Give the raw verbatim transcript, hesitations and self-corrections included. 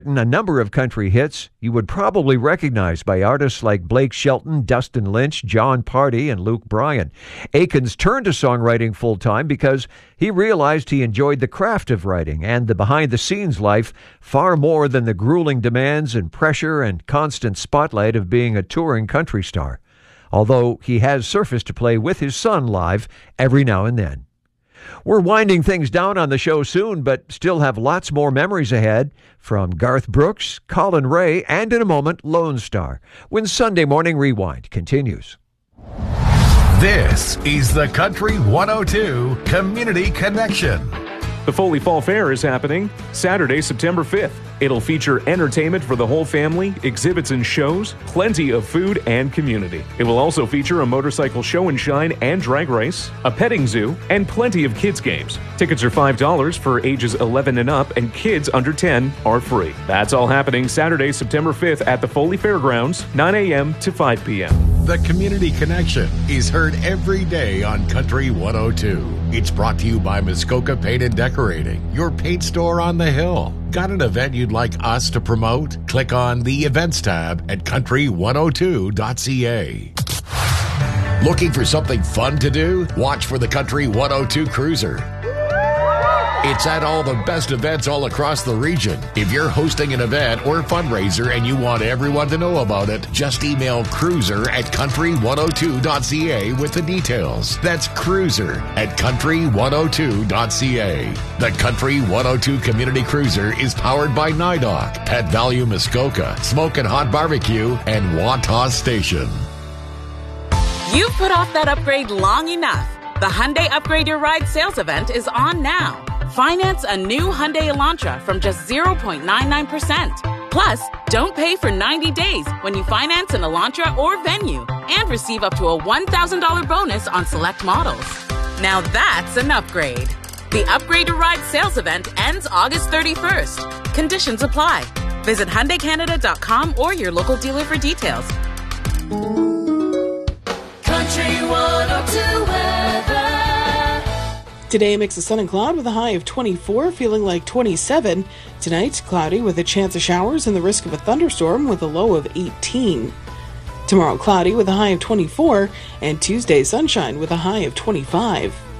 A number of country hits you would probably recognize by artists like Blake Shelton, Dustin Lynch, John Party, and Luke Bryan. Akins turned to songwriting full-time because he realized he enjoyed the craft of writing and the behind-the-scenes life far more than the grueling demands and pressure and constant spotlight of being a touring country star, although he has surfaced to play with his son live every now and then. We're winding things down on the show soon, but still have lots more memories ahead from Garth Brooks, Colin Ray, and in a moment, Lone Star, when Sunday Morning Rewind continues. This is the Country one oh two Community Connection. The Foley Fall Fair is happening Saturday, September fifth. It'll feature entertainment for the whole family, exhibits and shows, plenty of food and community. It will also feature a motorcycle show and shine and drag race, a petting zoo, and plenty of kids' games. Tickets are five dollars for ages eleven and up, and kids under ten are free. That's all happening Saturday, September fifth at the Foley Fairgrounds, nine a.m. to five p.m. The Community Connection is heard every day on Country one oh two. It's brought to you by Muskoka Paint and Decorating, your paint store on the hill. Got an event you'd like us to promote? Click on the Events tab at country one oh two dot c a. Looking for something fun to do? Watch for the Country one oh two Cruiser. It's at all the best events all across the region. If you're hosting an event or fundraiser and you want everyone to know about it, just email cruiser at country one oh two dot c a with the details. That's cruiser at country one oh two dot c a. The Country one oh two Community Cruiser is powered by NIDOC, Pet Value Muskoka, Smokin' Hot Barbecue, and Wantagh Station. You've put off that upgrade long enough. The Hyundai Upgrade Your Ride sales event is on now. Finance a new Hyundai Elantra from just zero point nine nine percent. Plus, don't pay for ninety days when you finance an Elantra or Venue, and receive up to a one thousand dollars bonus on select models. Now that's an upgrade. The Upgrade Your Ride sales event ends August thirty-first. Conditions apply. Visit Hyundai Canada dot com or your local dealer for details. Country one oh two weather. Today, a mix of sun and cloud with a high of twenty-four, feeling like twenty-seven. Tonight, cloudy with a chance of showers and the risk of a thunderstorm with a low of eighteen. Tomorrow, cloudy with a high of twenty-four, and Tuesday, sunshine with a high of twenty-five.